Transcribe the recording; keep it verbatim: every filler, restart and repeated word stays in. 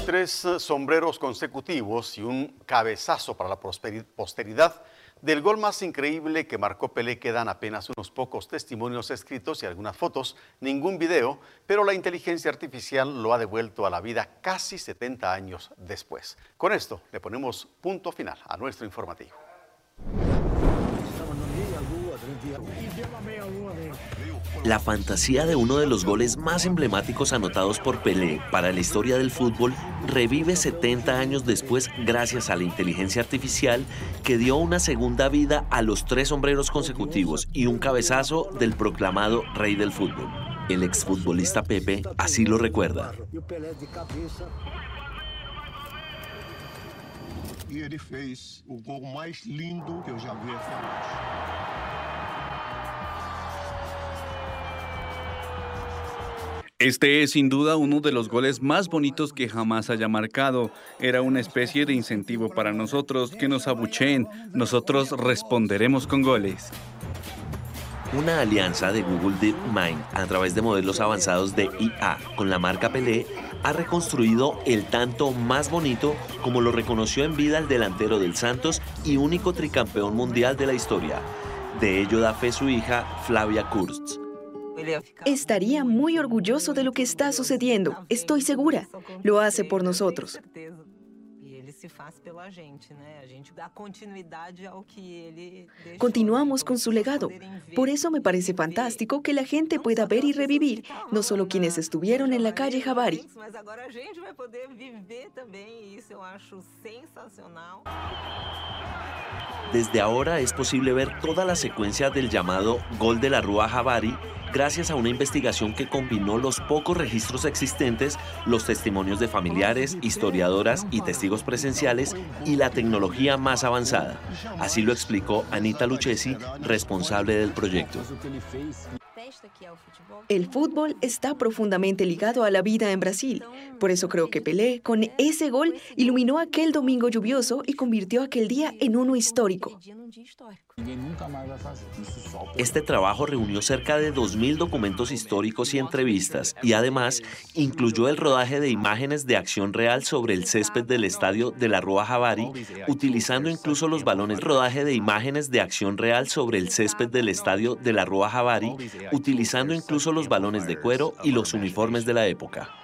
Tres eh, sombreros consecutivos y un cabezazo para la prosperi- posteridad. Del gol más increíble que marcó Pelé quedan apenas unos pocos testimonios escritos y algunas fotos, ningún video, pero la inteligencia artificial lo ha devuelto a la vida casi setenta años después. Con esto le ponemos punto final a nuestro informativo. La fantasía de uno de los goles más emblemáticos anotados por Pelé para la historia del fútbol revive setenta años después gracias a la inteligencia artificial que dio una segunda vida a los tres sombreros consecutivos y un cabezazo del proclamado rey del fútbol. El exfutbolista Pepe así lo recuerda. E ele fez o gol mais lindo que eu já vi essa noite. Este es sin duda uno de los goles más bonitos que jamás haya marcado. Era una especie de incentivo para nosotros, que nos abucheen. Nosotros responderemos con goles. Una alianza de Google DeepMind a través de modelos avanzados de I A con la marca Pelé ha reconstruido el tanto más bonito, como lo reconoció en vida el delantero del Santos y único tricampeón mundial de la historia. De ello da fe su hija Flavia Kurtz. Estaría muy orgulloso de lo que está sucediendo, estoy segura. Lo hace por nosotros. Continuamos con su legado. Por eso me parece fantástico que la gente pueda ver y revivir, no solo quienes estuvieron en la calle Javari. Desde ahora es posible ver toda la secuencia del llamado Gol de la Rúa Javari gracias a una investigación que combinó los pocos registros existentes, los testimonios de familiares, historiadoras y testigos presenciales y la tecnología más avanzada. Así lo explicó Anita Lucchesi, responsable del proyecto. El fútbol está profundamente ligado a la vida en Brasil. Por eso creo que Pelé, con ese gol, iluminó aquel domingo lluvioso y convirtió aquel día en uno histórico. Este trabajo reunió cerca de dos mil documentos históricos y entrevistas y además incluyó el rodaje de imágenes de acción real sobre el césped del estadio de la Rúa Javari, utilizando incluso los balones. Rodaje de imágenes de acción real sobre el césped del estadio de la Rúa Javari, utilizando incluso los balones de cuero y los uniformes de la época.